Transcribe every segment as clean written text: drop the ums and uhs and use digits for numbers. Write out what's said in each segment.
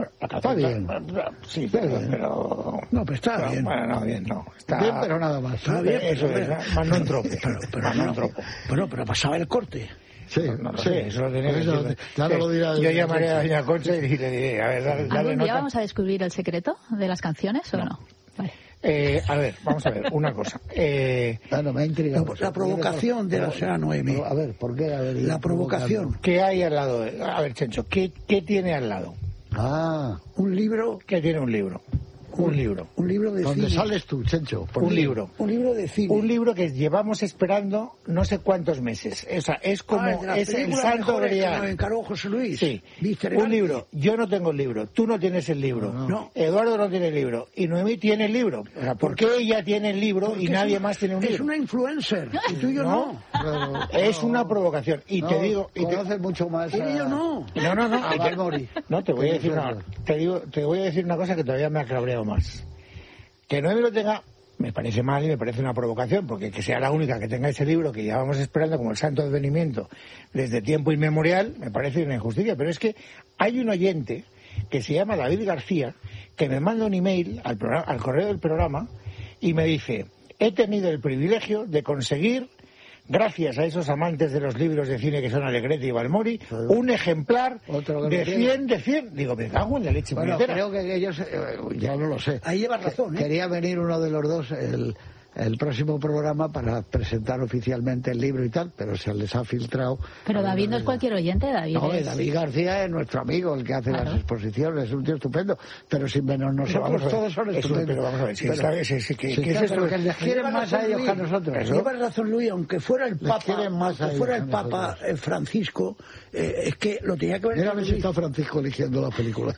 Está bien. Sí, pero... No, pero está bien. Bueno, no, bien, no. Está bien, pero nada más. Está bien, eso es. Más no en tropo. Pero pasaba el corte. Sí, no lo sé, eso lo tenía que decir. Claro, lo dirá. Yo llamaré a doña Concha y le diré, a ver, dale ¿Algún día nota. vamos a descubrir el secreto de las canciones o no? Vale. A ver, vamos a ver, una cosa. Bueno, me ha intrigado. La provocación de la señora Noemi. A ver, ¿por qué? A ver, la provocación. ¿Qué hay al lado? A ver, Chencho, ¿qué tiene al lado? Un libro. ¿Qué tiene un libro? Un libro. Un libro de ¿Dónde cine. sales tú, Chencho? Un libro. Un libro de cine. Un libro que llevamos esperando no sé cuántos meses. O sea, es como es el santo grial. Que encargó José Luis. Sí. Un libro. Yo no tengo el libro. Tú no tienes el libro. No. Eduardo no tiene el libro. Y Noemí tiene el libro. O sea, ¿por qué ella tiene el libro y nadie más tiene un libro? Es una influencer. Y tú y yo no. Es una provocación. Y te digo... Conoces mucho más Pero yo no. No. a Balmori. No, te voy a decir te voy a decir una cosa que todavía me ha cabreado más. Que Noemi lo tenga, me parece mal y me parece una provocación, porque que sea la única que tenga ese libro que llevamos esperando como el santo advenimiento desde tiempo inmemorial, me parece una injusticia. Pero es que hay un oyente que se llama David García, que me manda un email al correo del programa y me dice: he tenido el privilegio de conseguir, gracias a esos amantes de los libros de cine que son Alegrete y Balmori, un ejemplar de 100. Digo, me cago en la leche. Bueno, creo que ellos, ya no lo sé. Ahí llevas razón, ¿eh? Quería venir uno de los dos el próximo programa para presentar oficialmente el libro y tal, pero se les ha filtrado. Pero David no es cualquier oyente, David. No, es... David García es nuestro amigo, el que hace las exposiciones, es un tío estupendo, pero sin menos nosotros todos son estupendos. Pero vamos a ver, si que les quieren más a ellos que a nosotros. Llevas razón, Luis, aunque fuera el Papa Francisco, es que lo tenía que ver. Mira a ver si está Francisco eligiendo la película.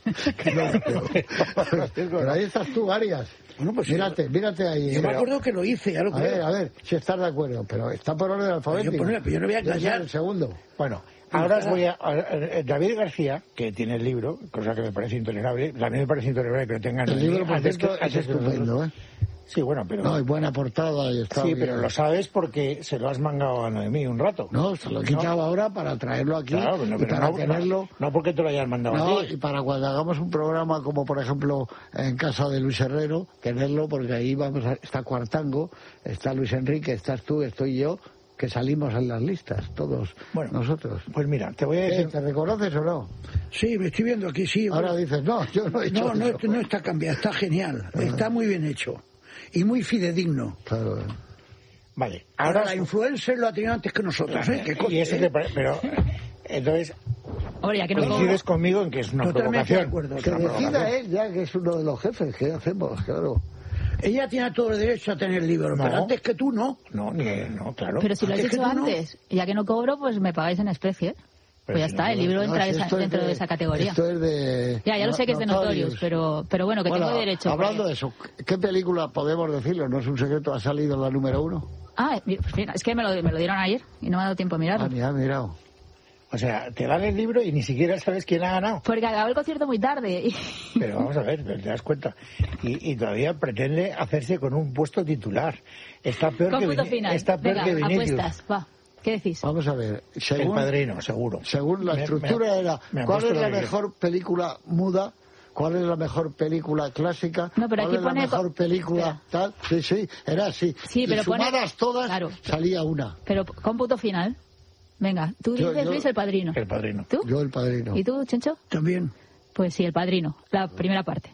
Pero ahí estás tú, Arias. Bueno, pues mírate ahí. Yo me acuerdo que lo hice, ya lo creo. A ver, si estás de acuerdo, pero está por orden alfabético. Yo no voy a callar. El segundo. Bueno, ahora os voy a... David García, que tiene el libro, cosa que me parece intolerable, también me parece intolerable que lo tengan... El libro, por cierto, es estupendo, ¿eh? Sí, bueno, pero... No, hay buena portada y está sí, bien. Pero lo sabes porque se lo has mangado a Noemí un rato. No, se lo he quitado ahora para traerlo aquí, claro, y para tenerlo... No porque te lo hayas mandado a ti. Y para cuando hagamos un programa como, por ejemplo, en casa de Luis Herrero, tenerlo, porque ahí está Cuartango, está Luis Enrique, estás tú, estoy yo, que salimos en las listas, todos nosotros. Pues mira, te voy a decir... ¿Te reconoces o no? Sí, me estoy viendo aquí, sí. Ahora dices, no, yo no he hecho eso. No está cambiado, está genial, está muy bien hecho. Y muy fidedigno. Claro. Vale. Ahora la influencer lo ha tenido antes que nosotros, ¿eh? Y eso pero entonces coincides conmigo en que es una provocación. Que decida él ya que es uno de los jefes. ¿Qué hacemos? Claro. Ella tiene todo el derecho a tener libros, pero antes que tú no. No, claro. Pero si lo has hecho antes, ya que no cobro, pues me pagáis en especie. Pues ya está, el libro entra dentro de esa categoría. Esto es de... Ya lo sé que es de Notorious, pero bueno, que tengo derecho. Hablando de eso, ¿qué película podemos decirlo? ¿No es un secreto? ¿Ha salido la número 1? Pues mira, es que me lo dieron ayer y no me ha dado tiempo a mirarlo. Ni ha mirado. O sea, te dan el libro y ni siquiera sabes quién ha ganado. Porque acabó el concierto muy tarde. Pero vamos a ver, te das cuenta. Y todavía pretende hacerse con un puesto titular. Está peor que Vinicius. Apuestas, va. ¿Qué decís? Vamos a ver. El Padrino, seguro. Según la estructura era, ¿cuál es la mejor película muda? ¿Cuál es la mejor película clásica? No, pero ¿cuál aquí es la pone mejor película tal? Sí, era así. Sí, pero sumadas todas, salía una. Pero cómputo final. Venga, tú dices, Luis, El Padrino. El Padrino. ¿Tú? Yo El Padrino. ¿Y tú, Chencho? También. Pues sí, El Padrino, la primera parte.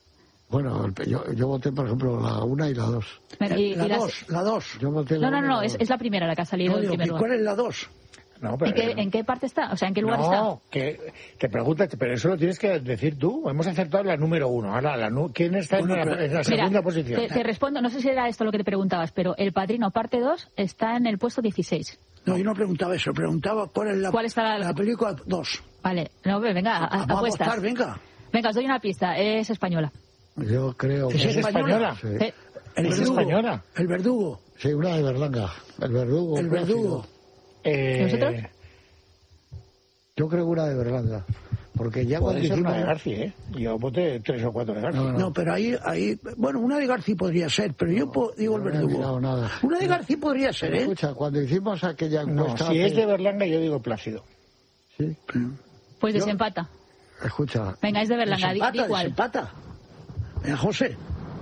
Bueno, yo voté, por ejemplo, la 1 y la 2. La 2. Yo voté la No, es la primera la que ha salido en primer lugar. ¿Cuál es la 2? No, pero ¿En qué parte está? O sea, ¿en qué lugar está? No, que te preguntas, pero eso lo tienes que decir tú. Hemos acertado la número 1. Ahora, ¿quién está en la segunda posición? Te respondo, no sé si era esto lo que te preguntabas, pero El Padrino parte 2 está en el puesto 16. No, yo no preguntaba eso, preguntaba cuál está la película 2. Vale, no, venga, apuestas. Vamos a venga. Venga, os doy una pista, es española. Yo creo que ¿Es española? Sí. ¿Es española? El Verdugo. Sí, una de Berlanga. El Verdugo. ¿Nosotros? Yo creo una de Berlanga. Porque ya cuando hicimos... una de García, ¿eh? Yo voté 3 o 4 de García. No, pero ahí... Bueno, una de García podría ser, pero yo digo El Verdugo. Una de García podría ser, ¿eh? Escucha, cuando hicimos aquella encuesta... si es de Berlanga, yo digo Plácido. ¿Sí? Pues desempata. Escucha. Venga, es de Berlanga. Di cuál. Desempata. Venga, José.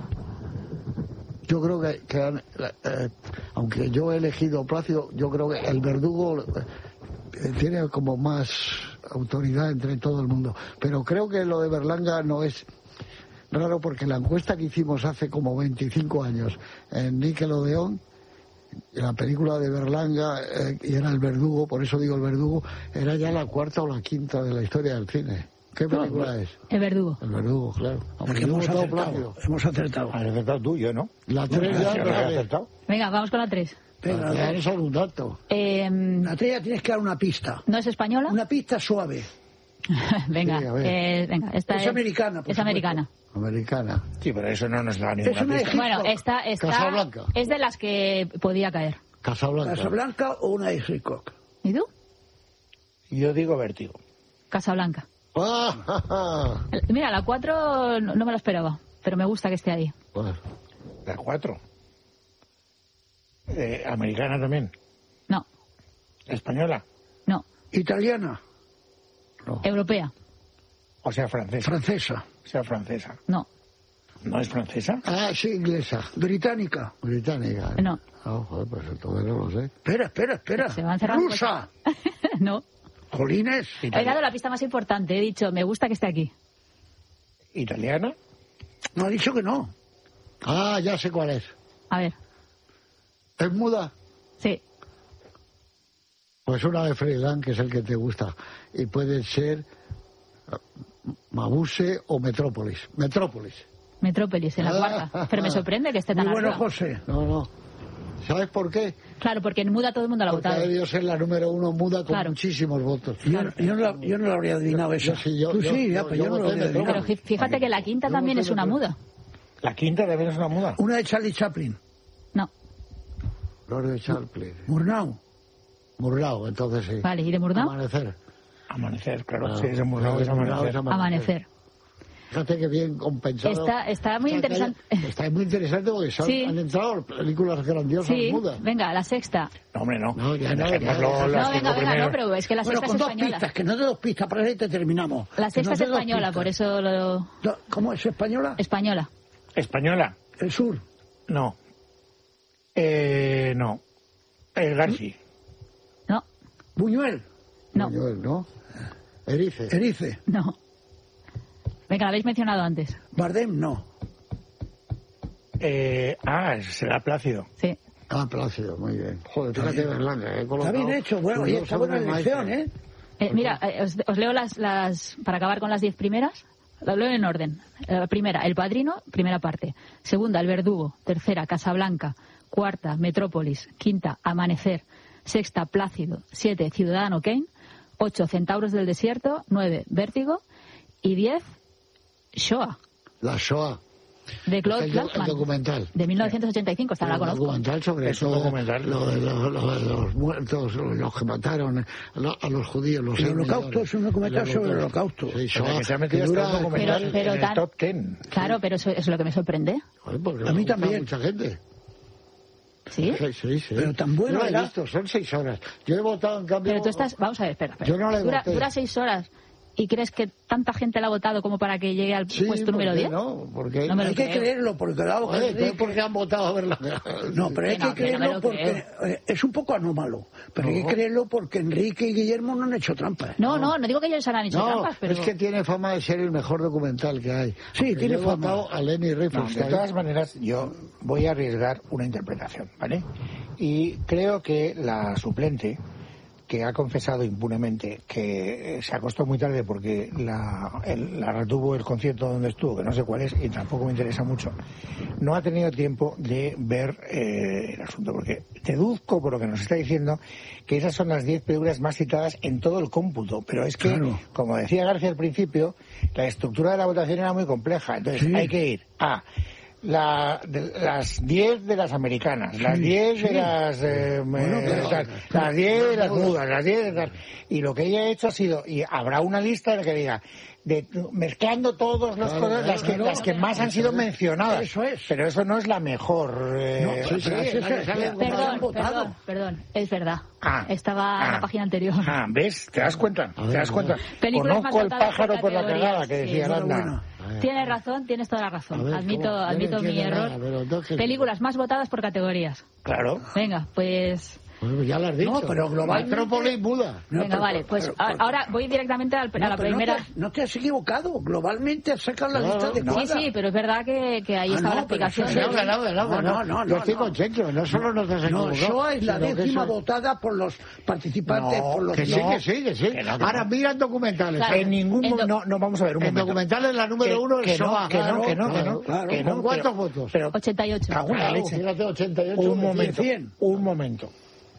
Yo creo que aunque yo he elegido Plácido, yo creo que el Verdugo tiene como más autoridad entre todo el mundo. Pero creo que lo de Berlanga no es raro, porque la encuesta que hicimos hace como 25 años en Nickelodeon, la película de Berlanga, y era el Verdugo, por eso digo el Verdugo, era ya la cuarta o la quinta de la historia del cine. ¿Qué película es? El Verdugo. El Verdugo, claro. Porque hemos acertado. Hemos acertado. Has acertado tú, yo no. La 3 ya no he acertado. Venga, vamos con la 3. Venga, ya eres un dato. la 3 ya tienes que dar una pista. ¿No es española? Una pista suave. Venga, Sí, a ver. venga, esta Es americana, por Es supuesto. americana. Americana. Sí, pero eso no nos da ninguna Es una pista. Egipto. Bueno, esta Casablanca. es de las que podía caer. Casablanca. Casablanca o una de Hitchcock. ¿Y tú? Yo digo Vértigo. Casablanca. Ah, Mira, la 4 no me la esperaba, pero me gusta que esté ahí. bueno, La 4. Americana también. No, Española. no. Italiana. Europea. O sea, francesa. Francesa. O sea, francesa. No, ¿No es francesa? sí, inglesa. Británica. Británica. no. Ah, joder, pues entonces no lo sé. Espera. Se van cerrando. Rusa. No. Jolines. He dado la pista más importante. He dicho, me gusta que esté aquí. ¿Italiana? No ha dicho que no. Ah, ya sé cuál es. A ver. ¿Es muda? Sí. Pues una de Freiland, que es el que te gusta. Y puede ser Mabuse o Metrópolis. Metrópolis, en la cuarta. Pero me sorprende que esté tan Muy bueno, arriba. José. No. ¿Sabes por qué? Claro, porque en muda todo el mundo la ha Porque ha votado. debido ser la número 1 muda con Claro. muchísimos votos. Yo no lo habría adivinado eso. Yo sí, yo- Tú yo- sí, yo- pues yo yo no lo voté habría Metrópolis. adivinado. Pero fíjate que la quinta Yo también no es sé una lo que- muda. ¿La quinta también es una muda? Una de Charlie Chaplin. No. Lord de Charplin. Murnau. Murnau, entonces sí. Vale, ¿y de Murnau? Amanecer. Amanecer, claro. Ah, Sí, es Murnau, es Amanecer. Amanecer. Fíjate que bien compensado. Está muy interesante. Está muy interesante porque Sí. han entrado películas grandiosas Sí, mudas. venga, la sexta. No, hombre, no. No, ya no, Dejémoslo ya, las No, cinco venga, primero. no, pero es que la Bueno, sexta con es dos española. pistas, que no de dos pistas, para ahí te terminamos. La Que sexta nos es dé dos española, pistas. por eso lo... ¿Cómo es española? Española. ¿Española? El sur. No. No. El Garci. No, Buñuel. no, ¿No? Erice. Erice. no. Venga, la habéis mencionado antes. Bardem, no. Será Plácido. Sí. Ah, Plácido, muy bien. Joder, fíjate Berlanga. Está bien hecho, bueno, y está buena elección, ¿eh? Mira, os leo las para acabar con las 10 primeras. Las leo en orden. Primera, El Padrino, primera parte. Segunda, El Verdugo. Tercera, Casablanca. Cuarta, Metrópolis. Quinta, Amanecer. Sexta, Plácido. 7, Ciudadano Kane. 8, Centauros del Desierto. 9, Vértigo. Y 10, Shoah, La Shoah. de Claude El Blackman. documental. De 1985, esta la El conozco. documental sobre Es un todo documental. lo de los muertos, los que mataron a los judíos. Los El 6 holocausto millones. es un documental sobre el holocausto. Sí, O sea, Shoah, que se ha metido que hasta dura- un documental Pero en tan- el top 10. Claro, pero eso es lo que me sorprende. Joder, porque A mí le gusta también. mucha gente. ¿Sí? Sí. Pero tan bueno Yo lo he era. visto, son 6 horas. Yo he votado en cambio. Pero tú estás... Vamos a ver, espera. Yo no le voté. Dura 6 horas. ¿Y crees que tanta gente la ha votado como para que llegue al Sí, puesto número ¿por qué 10? No, porque. No me lo Hay que creo. creerlo, porque claro, Joder, Enrique- entonces, ¿por qué han votado a verla? No, pero hay Que no, que que no me creerlo lo porque es un poco anómalo. Pero hay No. que creerlo porque Enrique y Guillermo no han hecho trampas. No digo que ellos hayan hecho No, trampas, pero... es que tiene fama de ser el mejor documental que hay. Sí, Porque tiene yo he fama. votado a Leni No, de Riefenstahl. todas maneras, yo voy a arriesgar una interpretación, ¿vale? Y creo que la suplente, que ha confesado impunemente que se acostó muy tarde porque la retuvo el concierto donde estuvo, que no sé cuál es, y tampoco me interesa mucho, no ha tenido tiempo de ver el asunto, porque deduzco por lo que nos está diciendo que esas son las 10 películas más citadas en todo el cómputo, pero es que, Claro. como decía García al principio, la estructura de la votación era muy compleja, entonces Sí. hay que ir a las 10 de las americanas, las 10 de las las 10 de las mudas, las 10 de las... Y lo que ella ha hecho ha sido, y habrá una lista en la que diga, mezclando todas las cosas, las que más han sido mencionadas. Eso es. Pero eso no es la mejor. Perdón, es verdad. Estaba en la Ah. página anterior. ¿Ves? ¿Te das cuenta? ¿Te das cuenta? Películas más Conozco el votadas por pájaro por la categorías, cagada que decía sí. Aranda. Tienes razón, tienes toda la razón. A ver, admito ¿cómo? mi error. Películas más votadas por categorías. Claro. Venga, pues... Bueno, ya lo has dicho. No, pero globalmente... Metrópolis muda. Venga, vale, pues ahora voy directamente a la primera... No te has equivocado. Globalmente has sacado la lista adecuada. Sí, pero es verdad que ahí estaba la explicación. No, yo estoy con Checho, no solo nos has equivocado. No, Shoah es la sino que décima eso- votada por los participantes. No, por los Que sí, No, que sí. que no. Ahora mira en documentales. Claro. En ningún momento... No, vamos a ver, un En momento. documentales la número uno es Shoah. Que no. ¿Con cuántos votos? Pero, 88. Cago en la leche. Fíjate, 88. Un momento.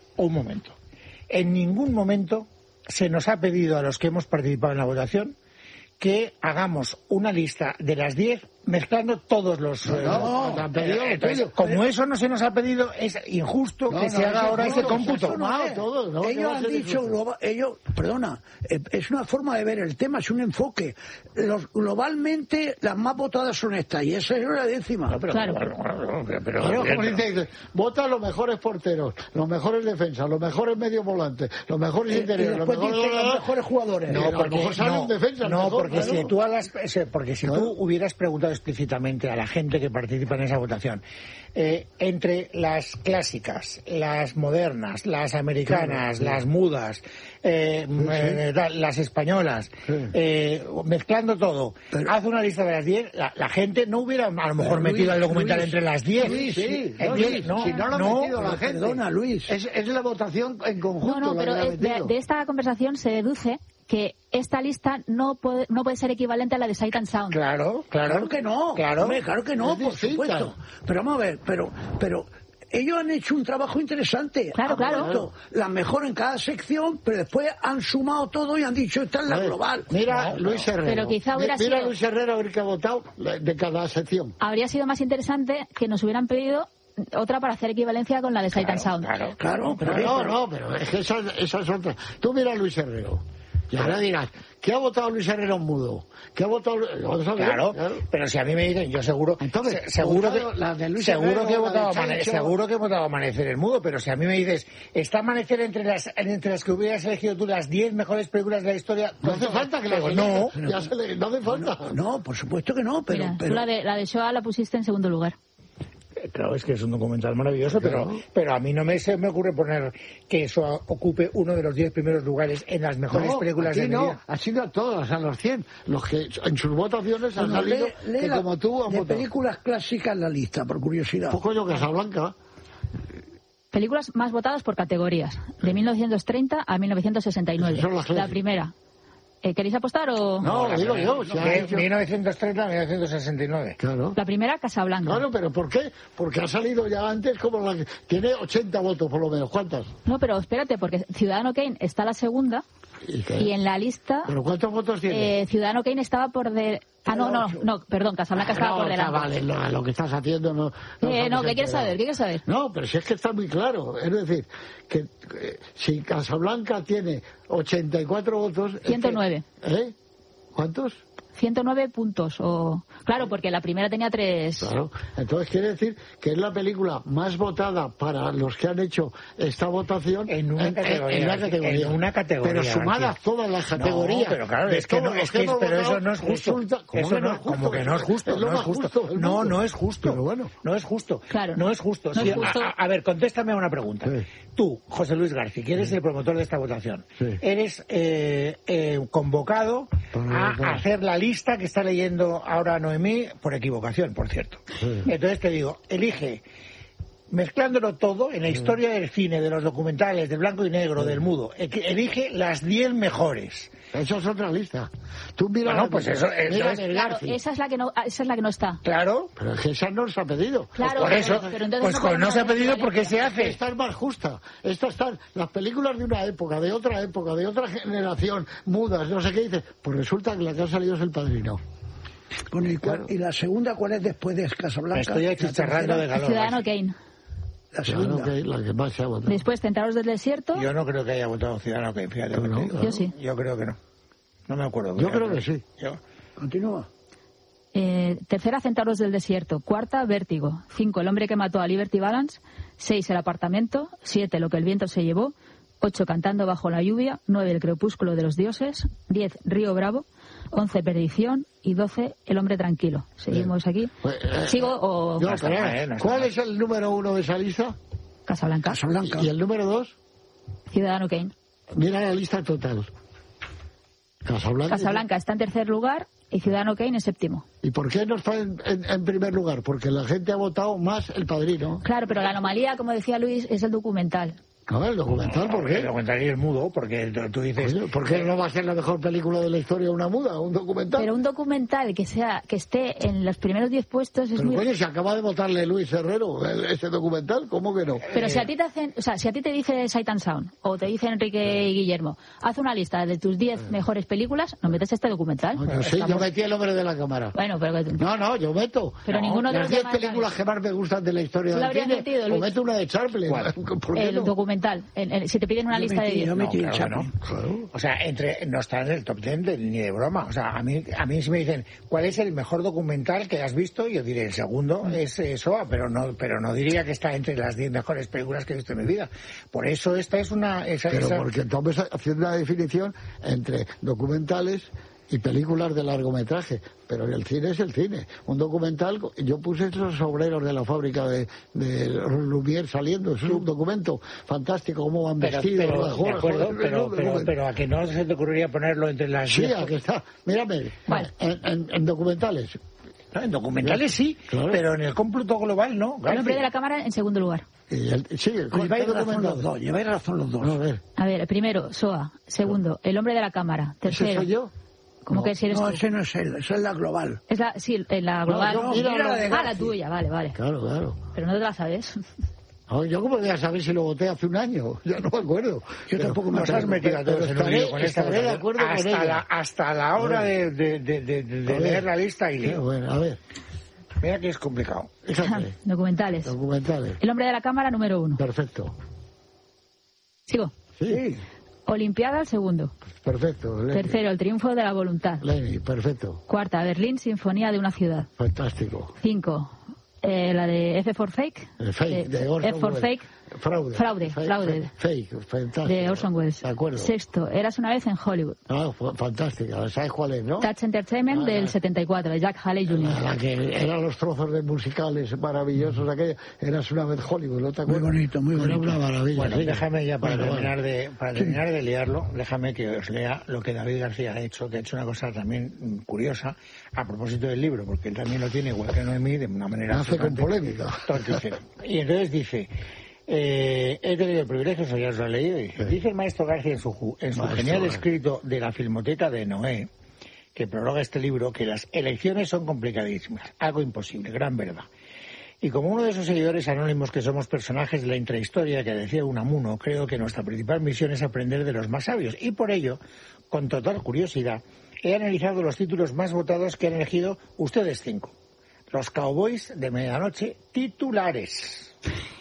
En ningún momento se nos ha pedido a los que hemos participado en la votación que hagamos una lista de las 10 mezclando todos los... No, te han pedido lo tuyo. Como eso no se nos ha pedido, es injusto que se haga ahora ese cómputo. Eso no es. Ellos han dicho, es una forma de ver el tema, es un enfoque. Globalmente, las más votadas son estas, y esa es la décima. Claro. Pero, como dice, vota los mejores porteros, los mejores defensas, los mejores medios volantes, los mejores Y interiores, los después mejores... dicen los mejores jugadores. No, a lo mejor sale un defensa. No, mejor, porque claro. si tú hubieras preguntado explícitamente a la gente que participa en esa votación, entre las clásicas, las modernas, las americanas, las mudas, las españolas, mezclando todo, haz una lista de las 10, la gente no hubiera a lo mejor metido el documental entre las 10. Si no lo ha metido la gente. Perdona, Luis. Es la votación en conjunto. No, pero la que ha metido. de esta conversación se deduce que esta lista no puede ser equivalente a la de Sight and Sound. Claro que no. Hombre, claro que no, Es por distinta. supuesto. Pero vamos a ver, pero ellos han hecho un trabajo interesante. Claro. puesto la mejor en cada sección, pero después han sumado todo y han dicho, esta es la global. Mira, Luis Herrero. Pero quizá hubiera Mira sido- Luis Herrero a ver qué ha votado de cada sección. Habría sido más interesante que nos hubieran pedido otra para hacer equivalencia con la de Sight and Sound. Claro, Pero es que esa es otra. Tú mira a Luis Herrero. Y ahora dirás, ¿qué ha votado Luis Herrero en mudo? ¿Qué ha votado? Vamos a ver, Claro, pero si a mí me dicen, yo seguro, Entonces, seguro votado la de Luis seguro Herrero, que he la de votado Chancho. seguro que he votado Amanecer el mudo, pero si a mí me dices, está Amanecer entre las que hubieras elegido tú las 10 mejores películas de la historia, No hace falta que la digo, no. no. Ya no hace falta. No, por supuesto que no, pero... Mira, tú la de Shoah la pusiste en segundo lugar. Claro, es que es un documental maravilloso, Claro. pero a mí no se me ocurre poner que eso ocupe uno de los 10 primeros lugares en las mejores películas de mi vida. ha sido a todas, a los 100. Los que en sus votaciones han Bueno, salido lee que la- como tú han de votado. películas clásicas la lista, por curiosidad. Poco yo Casablanca. Películas más votadas por categorías, de 1930 a 1969. Son las clásicas. La primera. ¿Queréis apostar o...? No, digo yo. si ha hecho- 1930 a 1969. Claro. La primera, Casablanca. Claro, pero ¿por qué? Porque ha salido ya antes como la que... Tiene 80 votos por lo menos. ¿Cuántas? No, pero espérate, porque Ciudadano Kane está la segunda ¿Y qué? y en la lista ¿Pero cuántos votos tiene? Ciudadano Kane estaba por perdón, Casablanca estaba por delante. Vale, lo que estás haciendo no... ¿Qué estamos quieres saber? enterados. ¿Qué quieres saber? No, pero si es que está muy claro. Es decir, que si Casablanca tiene 84 votos... es que- 109. ¿Eh? ¿Cuántos? 109 puntos. Claro, porque la primera tenía 3. Claro. Entonces quiere decir que es la película más votada para los que han hecho esta votación En una categoría. En una categoría. Pero sumadas todas las categorías. No, pero claro, de es que no, todos los es que hemos pero eso votado, no es justo. resulta- ¿cómo Eso que no, como que no es justo, Es lo no es más justo. del No, mundo. no es justo. Pero bueno. No es justo. Claro. No es justo. No Sí, es justo. A ver, contéstame a una pregunta. Sí. Tú, José Luis García, que eres el promotor de esta votación, Sí. eres convocado a hacer la lista que está leyendo ahora Noemí, por equivocación, por cierto. Sí. Entonces te digo, elige, mezclándolo todo, en la historia del cine, de los documentales, del blanco y negro, del mudo, elige las 10 mejores. Eso es otra lista. Tú mira... Bueno, pues eso mira es- del Claro, Garci. esa es la que no está. Claro. Pero es que esa no se ha pedido. Claro, Por eso, pero entonces pues no como no podemos se ha pedido, hacer ¿por qué se hace? Esta es más justa. Estas están las películas de una época, de otra generación, mudas, no sé qué dice. Pues resulta que la que ha salido es El Padrino. Bueno, ¿y la segunda cuál es después de Casablanca? Estoy aquí charrando de galón. Ciudadano Kane. La segunda. La que más se ha votado. Después, Centauros del Desierto. Yo no creo que haya votado Ciudadano Kane, fíjate. Pero no, Yo sí. Yo creo que no. No me acuerdo. Yo creo que sí. Continúa. Tercera, Centauros del Desierto. Cuarta, Vértigo. 5, El hombre que mató a Liberty Balance. 6, El apartamento. 7, Lo que el viento se llevó. 8, Cantando bajo la lluvia. 9, El crepúsculo de los dioses. 10, Río Bravo. 11, Perdición. Y 12, El hombre tranquilo. Seguimos aquí. Pues, ¿Sigo o...? No, pero, ¿cuál es el número 1 de esa lista? Casablanca. ¿Y el número 2? Ciudadano Kane. Mira la lista total. Casablanca está en tercer lugar y Ciudadano Kane en séptimo. ¿Y por qué no está en primer lugar? Porque la gente ha votado más El Padrino. Claro, pero la anomalía, como decía Luis, es el documental. No, el documental, ¿por qué? El documental es mudo, porque tú dices... Oye, ¿por qué no va a ser la mejor película de la historia una muda, un documental? Pero un documental que esté en los primeros 10 puestos es pero muy... coño, se acaba de votarle Luis Herrero ese documental, ¿cómo que no? Pero si a ti te hacen, o sea, si a ti te dice Sight and Sound o te dice Enrique y Guillermo, haz una lista de tus 10 mejores películas, no metes este documental. No, sí, yo metí El hombre de la cámara. Bueno, pero... No, yo meto. Pero ninguno de las los 10 demás, películas que más me gustan de la historia ¿tú lo del habrías cine, metido, o Luis? meto una de Chaplin. ¿Por qué El no? documental. Si te piden una lista de 10. Yo metí No, claro, Chaplin. Claro. O sea, no está en el top 10 ni de broma. O sea, a mí si me dicen, ¿cuál es el mejor documental que has visto? Yo diré, el segundo es SOA, pero no diría que está entre las 10 mejores películas que he visto en mi vida. Por eso esta es una... Porque estamos haciendo una definición entre documentales y películas de largometraje, pero el cine es el cine. Un documental, yo puse esos obreros de la fábrica de Lumière saliendo, eso es un documento fantástico, cómo van vestidos. Pero a que no se te ocurriría ponerlo entre las... Sí, aquí está. Mírame, Vale. en documentales. No, en documentales sí, claro. Pero en el cómputo global no. El hombre de la cámara en segundo lugar. Lleváis razón los dos, lleváis razón los dos. A ver. A ver, primero, SOA. Segundo, El hombre de la cámara. ¿Ese Tercero. soy yo? ¿Cómo que si eres No, tú? ese no es él, esa es la global. Es la, sí, la global. No, mira la de la tuya, vale. Claro. Pero no te la sabes. No, yo como voy a saber si lo voté hace un año, ya no me acuerdo. Yo tampoco me Nos has metido a todos en un lío con esta estaré de acuerdo con ella. hasta la hora de leer la lista y lío. Bueno, a ver. Mira que es complicado. Fíjate. Documentales. Documentales. El hombre de la cámara número 1. Perfecto. Sigo. Sí. Olimpiada el segundo. Perfecto. Lenny. Tercero, El triunfo de la voluntad. Lenny, perfecto. Cuarta, Berlín, Sinfonía de una ciudad. Fantástico. 5, la de F for Fake. Fake, de Orson F for Welles. Fake. Fraude. Fake, fantástico. De Orson Welles. De acuerdo. Sexto, Eras una vez en Hollywood. Ah, fantástica. ¿Sabes cuál es, no? Touch Entertainment del 74, de Jack Haley Jr. La que eran los trozos de musicales maravillosos, aquella. Eras una vez Hollywood, ¿no te acuerdas? Muy bonito. Era una maravilla. Bueno, sí. déjame ya para Bueno, terminar de liarlo, déjame que os lea lo que David García ha hecho, que ha hecho una cosa también curiosa a propósito del libro, porque él también lo tiene igual que Noemí de una manera... Hace con polémica. Torticera. Y entonces dice... he tenido el privilegio, eso ya os lo he leído, dice el maestro García en su genial escrito de la Filmoteca de Noé, que prologa este libro, que las elecciones son complicadísimas, algo imposible, gran verdad. Y como uno de esos seguidores anónimos que somos personajes de la intrahistoria que decía Unamuno, creo que nuestra principal misión es aprender de los más sabios. Y por ello, con total curiosidad, he analizado los títulos más votados que han elegido ustedes 5. Los Cowboys de Medianoche titulares.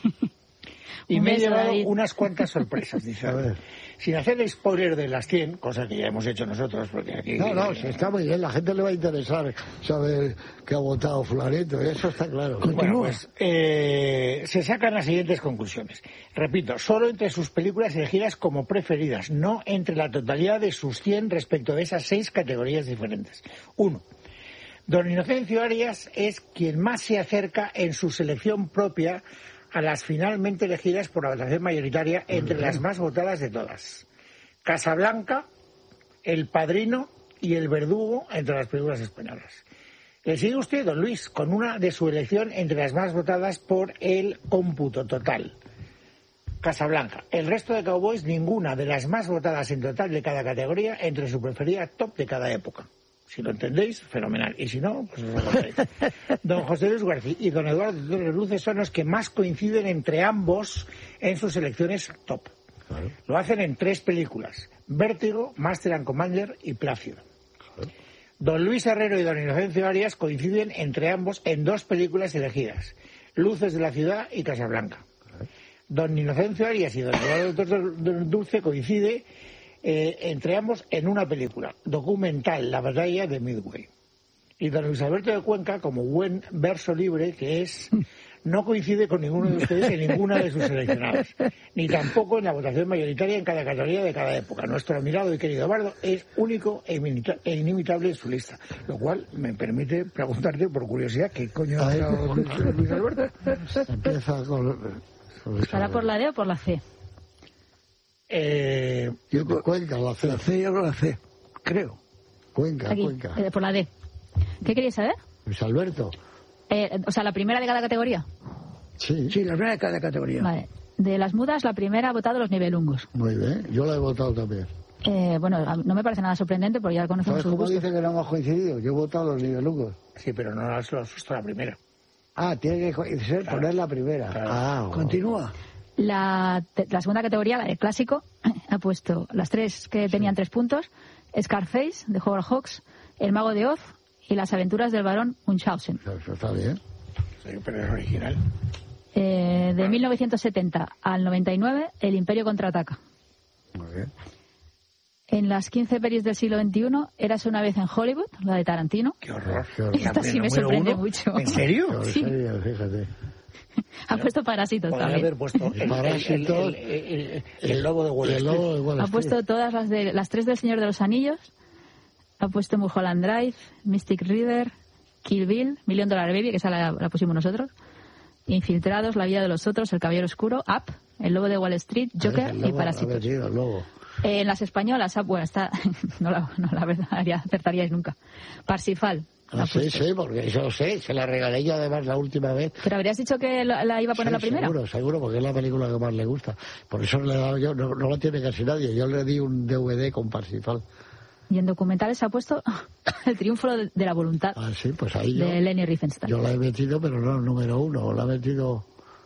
Y me he llevado unas cuantas sorpresas, dice. A ver. Sin hacer spoiler de las 100, cosa que ya hemos hecho nosotros, porque aquí... No, sí, está muy bien. La gente le va a interesar saber que ha votado Flareto. Eso está claro. Bueno, pues se sacan las siguientes conclusiones. Repito, solo entre sus películas elegidas como preferidas, no entre la totalidad de sus 100 respecto de esas 6 categorías diferentes. 1. Don Inocencio Arias es quien más se acerca en su selección propia a las finalmente elegidas por la votación mayoritaria entre las más votadas de todas. Casablanca, El Padrino y El Verdugo entre las películas españolas. Le sigue usted, don Luis, con una de su elección entre las más votadas por el cómputo total. Casablanca. El resto de Cowboys, ninguna de las más votadas en total de cada categoría entre su preferida top de cada época. Si lo entendéis, fenomenal. Y si no, pues os lo contaréis. Don José Luis García y don Eduardo Torres Luces son los que más coinciden entre ambos en sus elecciones top. Claro. Lo hacen en 3 películas: Vértigo, Master and Commander y Plácido. Claro. Don Luis Herrero y don Inocencio Arias coinciden entre ambos en 2 películas elegidas, Luces de la ciudad y Casablanca. Don Inocencio Arias y don Eduardo Dulce coincide entre ambos en una película, documental, La batalla de Midway. Y don Luis Alberto de Cuenca, como buen verso libre que es, no coincide con ninguno de ustedes en ninguna de sus seleccionados, ni tampoco en la votación mayoritaria en cada categoría de cada época. Nuestro admirado y querido bardo es único e inimitable en su lista, lo cual me permite preguntarte, por curiosidad, ¿qué coño ha dado Luis Alberto? Empieza con ¿Estará por la D o por la C? Cuenca, la C. La C, yo creo la C, creo. Cuenca, Aquí, Cuenca. por la D. ¿Qué queríais saber? Luis Alberto. O sea, la primera de cada categoría. Sí, Sí, la primera de cada categoría. Vale. De las mudas, la primera ha votado los nivelungos. muy bien. Yo la he votado también. Bueno, no me parece nada sorprendente porque ya conocemos ¿Sabes sus cómo gustos. dice que no hemos coincidido? Yo he votado los nivelungos. Sí, pero no has visto la primera. Ah, tiene que coincidir, poner la primera. Claro. Ah, Continúa. La segunda categoría, la de clásico, ha puesto las 3 que tenían 3 puntos: Scarface, de Howard Hawks, El mago de Oz y Las aventuras del barón Munchausen. Eso está bien. Sí, pero es original. De 1970 al 99, El imperio contraataca. Muy bien. En las 15 pelis del siglo XXI, Érase una vez en Hollywood, la de Tarantino. Qué horror. Qué horror. Esta sí me Número sorprende 1. mucho. ¿En serio? En Sí. serio, fíjate. Ha puesto Parásitos Podría también. haber puesto Parásitos. el lobo de Wall El Street. lobo de Wall Ha Street. puesto todas las 3 del Señor de los Anillos. Ha puesto Mulholland Drive, Mystic River, Kill Bill, $1 Million Baby, que esa la pusimos nosotros. Infiltrados, La vida de los otros, El caballero oscuro, Up, El lobo de Wall Street, Joker El y lobo, Parásitos. ha metido el lobo. En las españolas, bueno, está, no la verdad, acertaríais nunca. Parsifal. la ha Sí, puesto. sí, porque eso sé, se la regalé yo además la última vez. Pero habrías dicho que la iba a poner Sí, la primera. Seguro, porque es la película que más le gusta. Por eso le he dado yo, no la tiene casi nadie. Yo le di un DVD con Parsifal. Y en documentales se ha puesto El triunfo de la voluntad, Ah, sí, pues ahí yo, de Leni Riefenstahl. yo la he metido, pero no el número 1. La he metido,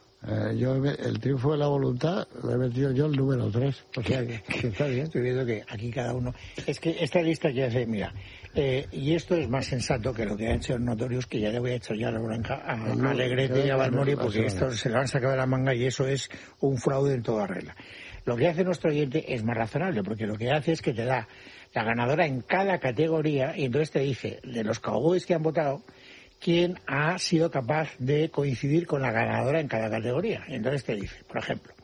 el triunfo de la voluntad, la he metido yo el número 3. O sea que está bien. Estoy viendo que aquí cada uno... Es que esta lista que hace, mira, y esto es más sensato que lo que ha hecho Notorious, que ya le voy a echar ya la bronca a Alegrete y a Balmori, porque esto se lo han sacado de la manga y eso es un fraude en toda regla. Lo que hace nuestro oyente es más razonable, porque lo que hace es que te da la ganadora en cada categoría y entonces te dice, de los cowboys que han votado, quién ha sido capaz de coincidir con la ganadora en cada categoría. Y entonces te dice, por ejemplo,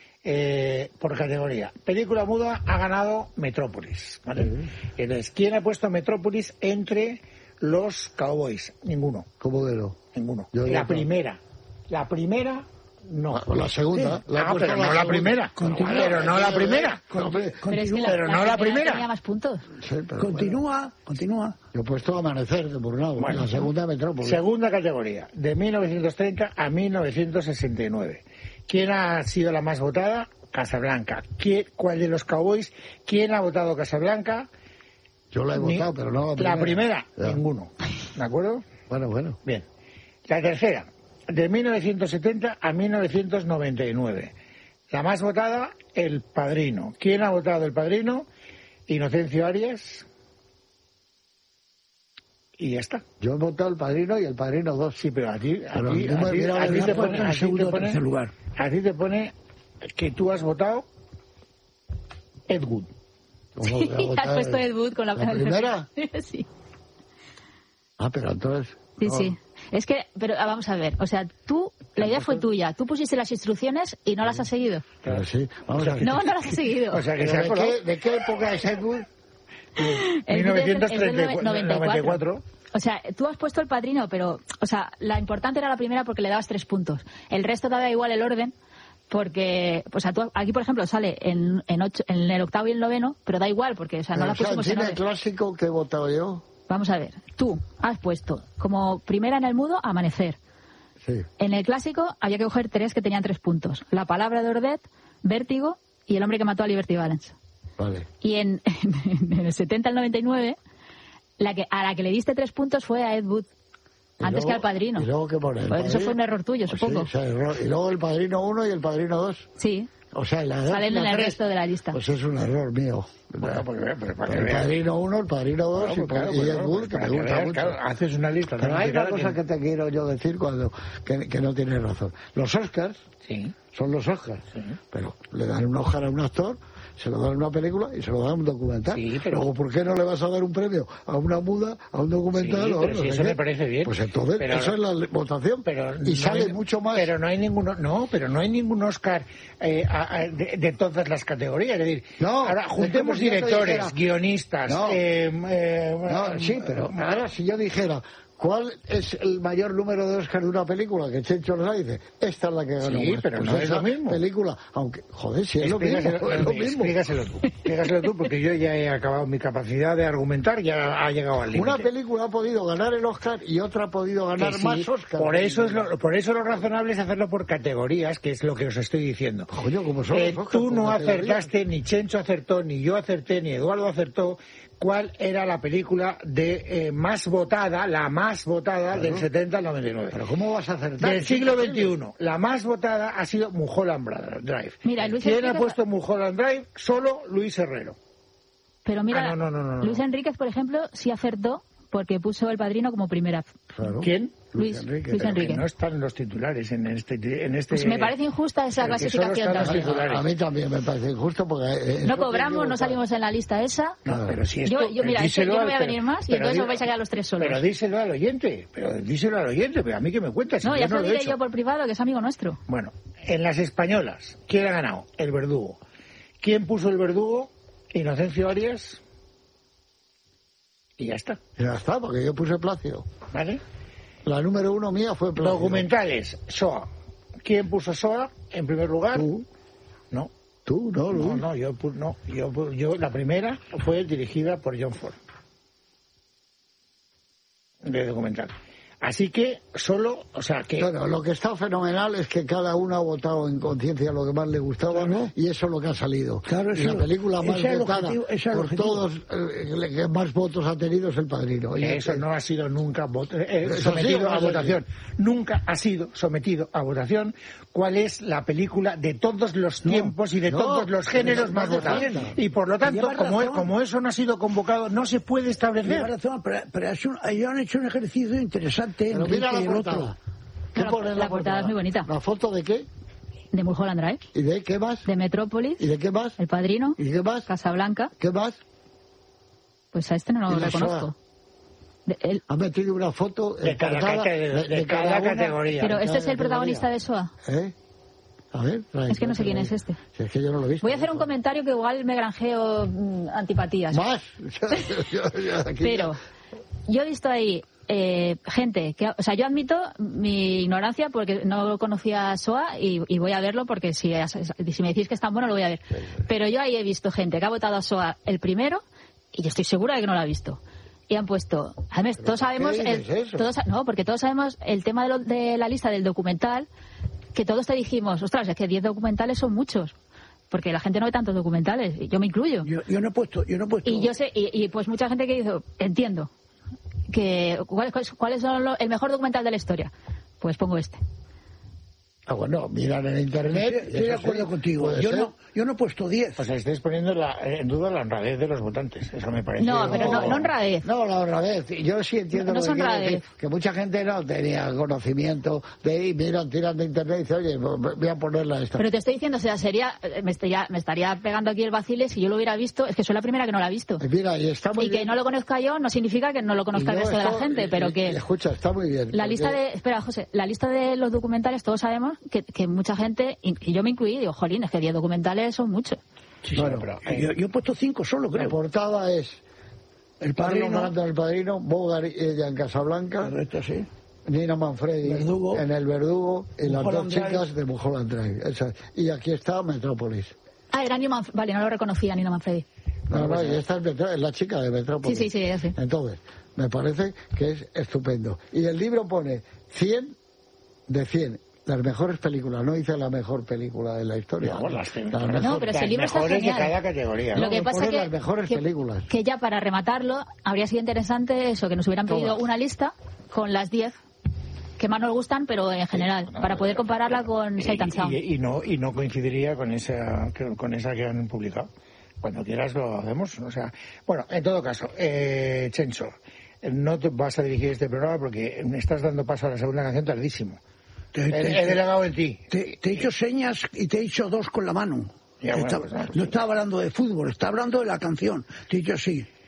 por categoría, película muda ha ganado Metrópolis, ¿vale? Entonces, ¿quién ha puesto Metrópolis entre los cowboys? Ninguno. ¿Cómo que no? Ninguno. Yo La no. primera, no. La segunda. Pero no la primera. Pero no la primera. Pero es que Pero no la primera. tenía más puntos. Sí, pero Continúa. Yo he puesto Amanecer de Murnau, Bueno. la segunda Metrópolis. Segunda categoría, de 1930 a 1969. ¿Quién ha sido la más votada? Casablanca. ¿Cuál de los cowboys? ¿Quién ha votado Casablanca? Yo la he votado, pero no La primera, Ya. ninguno. ¿De acuerdo? Bueno. Bien. La tercera, de 1970 a 1999. La más votada, El Padrino. ¿Quién ha votado El Padrino? Inocencio Arias. Y ya está. Yo he votado El Padrino y El Padrino 2. Sí, pero a ti Pero mira, te pone en segundo o tercer lugar. a ti te pone que tú has votado Ed Wood. ¿Cómo voy a Sí, votar has puesto Ed Wood con la primera? Sí. Ah, pero entonces... Sí, no. sí. Es que, pero vamos a ver, o sea, la idea fue tuya, tú pusiste las instrucciones y no las has seguido. Pero sí, vamos a ver. No las has seguido. O sea, que ¿Pero se ha colado. ¿De qué época es Ed Wood? El vídeo es del 1994. O sea, tú has puesto El Padrino, pero, o sea, la importante era la primera porque le dabas 3 puntos. El resto te da igual el orden, porque, o sea, tú aquí, por ejemplo, sale en el octavo y el noveno, pero da igual, porque, o sea, no la pusimos en cine orden. clásico que he votado yo. Vamos a ver, tú has puesto como primera en el mudo Amanecer. Sí. En el clásico había que coger 3 que tenían 3 puntos. La palabra de Ordet, Vértigo y El hombre que mató a Liberty Valance. Vale. Y en el 70 al 99, a la que le diste 3 puntos fue a Ed Wood, Y antes luego- que al Padrino. ¿Y luego qué pone? ¿El Pues eso Padrino? fue un error tuyo, Pues supongo. sí, o sea, error. Y luego El Padrino 1 y El Padrino 2. Sí, O sea, la salen en el 3, resto de la lista. Pues es un error mío. Bueno, pues para que el veas. Padrino 1, el Padrino 2 y el Bull, que me gusta mucho. Claro, haces una lista. Pero hay una cosa que te quiero yo decir que no tienes razón. Los Oscars son los Oscars, pero le dan un Oscar a un actor, se lo dan a una película y se lo dan a un documental. Sí, pero... Luego, ¿por qué no le vas a dar un premio a una muda, a un documental? Sí, o pero no si sé eso qué? me parece bien. Pues entonces, pero, esa es la votación. Pero y no sale hay, mucho más. Pero no hay ningún Oscar de todas las categorías. Es decir, ahora juntemos directores, guionistas. Sí, pero ahora si yo dijera... ¿Cuál es el mayor número de Oscar de una película? Que Chencho nos dice, esta es la que ganó. Sí, más. pero pues no es lo mismo. Película, aunque, joder, si es lo mismo. Explícaselo tú, porque yo ya he acabado mi capacidad de argumentar, ya ha llegado al límite. Una película ha podido ganar el Oscar y otra ha podido ganar más Oscar. Por eso lo razonable es hacerlo por categorías, que es lo que os estoy diciendo. Coño, ¿cómo son los Oscar, tú no acertaste, ni Chencho acertó, ni yo acerté, ni Eduardo acertó. ¿Cuál era la película más votada, del 70 al 99? ¿Pero cómo vas a acertar? Del siglo XXI. La más votada ha sido Mulholland Drive. Mira, Luis ¿Quién Enríquez... ha puesto Mulholland Drive? Solo Luis Herrero. Pero mira, no. Luis Enríquez, por ejemplo, sí acertó porque puso El Padrino como primera. Claro. ¿Quién? Luis Enríquez. No están los titulares en este. Pues me parece injusta esa clasificación también. A mí también me parece injusto porque... No cobramos, no salimos en la lista esa. No, pero si esto, mira, yo no voy a venir más y entonces os vais a quedar los tres solos. Pero díselo al oyente, pero a mí que me cuentas. No, si ya yo se lo he diré hecho. yo por privado, que es amigo nuestro. Bueno, en las españolas, ¿quién ha ganado? El Verdugo. ¿Quién puso El Verdugo? Inocencio Arias. Y ya está. Ya está, porque yo puse Plácido. ¿Vale? La número 1 mía fue Plácido. Documentales, SOA. ¿Quién puso SOA en primer lugar? Tú. No. ¿Tú? No, Luis. No, yo la primera fue dirigida por John Ford. De documental. Así que solo, o sea que... Bueno, lo que está fenomenal es que cada uno ha votado en conciencia lo que más le gustaba, ¿no? Y eso es lo que ha salido. Claro, y la película más votada por todos, que más votos ha tenido es El Padrino. Y eso no ha sido nunca sometido a votación. Nunca ha sido sometido a votación cuál es la película de todos los tiempos y de todos los géneros más votada. Y por lo tanto, como eso no ha sido convocado, no se puede establecer. Pero ellos han hecho un ejercicio interesante. Pero mira la portada. ¿Qué pone la portada es muy bonita. ¿La foto de qué? De Mulholland Drive. ¿Y de qué más? De Metrópolis. ¿Y de qué más? El Padrino. ¿Y de qué más? Casablanca. ¿Qué más? Pues a este no lo reconozco. Ha metido una foto de cada categoría. Pero este es el protagonista de SOA. A ver, es que no sé quién es este. Si es que yo no lo he visto. Voy a hacer un comentario que igual me granjeo antipatías. ¿Más? Pero yo he visto ahí gente que, o sea, yo admito mi ignorancia porque no conocía SOA y voy a verlo porque si me decís que es tan bueno lo voy a ver. Pero yo ahí he visto gente que ha votado a SOA el primero y yo estoy segura de que no lo ha visto. Y han puesto, además, todos sabemos, porque todos sabemos el tema de la lista del documental, que todos te dijimos, ostras, es que 10 documentales son muchos. Porque la gente no ve tantos documentales, y yo me incluyo. Yo no he puesto. Y yo sé, y pues mucha gente que dice, entiendo, que ¿cuáles son el mejor documental de la historia? Pues pongo este. Bueno, miran en internet. Estoy de acuerdo contigo. Yo no he puesto 10. O sea, estáis poniendo en duda la honradez de los votantes. Eso me parece. No, pero no honradez. No, la honradez. Yo sí entiendo no lo que quiere decir, que mucha gente no tenía conocimiento de tiran de internet y dice, oye, voy a ponerla esta. Pero te estoy diciendo, o sea, me estaría pegando aquí el vacile si yo lo hubiera visto. Es que soy la primera que no la ha visto. Mira, y está muy bien. Que no lo conozca yo no significa que no lo conozca el resto de la gente, pero que... Escucha, está muy bien. Espera, José, la lista de los documentales, todos sabemos que mucha gente, y yo me incluí, digo, jolín, es que 10 documentales son muchos. Sí, bueno, pero yo he puesto 5 solo, creo. La portada es El Padrino, Bogart y ella en Casablanca. Correcto, sí. Nina Manfredi en El Verdugo y las dos chicas de Mulholland Drive. Y aquí está Metrópolis. Era Nina Vale, no lo reconocía, Nina Manfredi. No, y esta es la chica de Metrópolis. Sí, sí. Entonces, me parece que es estupendo. Y el libro pone 100 de 100. Las mejores películas, no dice la mejor película de la historia. No, pero si el libro está genial. De cada categoría. Lo que pasa es las mejores películas. Que ya para rematarlo habría sido interesante eso, que nos hubieran pedido una lista con las 10 que más nos gustan, pero en general, para poder compararla con Sight and Sound. Y no coincidiría con esa que han publicado. Cuando quieras lo hacemos. O sea, bueno, en todo caso, Chencho, no te vas a dirigir este programa porque me estás dando paso a la segunda canción tardísimo. He delegado en ti. Te he hecho señas y te he hecho dos con la mano. Ya, bueno, no estaba hablando de fútbol, estaba hablando de la canción. Te he dicho sí.